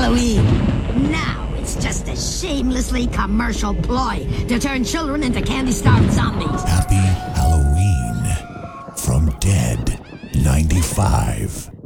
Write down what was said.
Halloween. Now it's just a shamelessly commercial ploy to turn children into candy-starved zombies. Happy Halloween from Dead 95.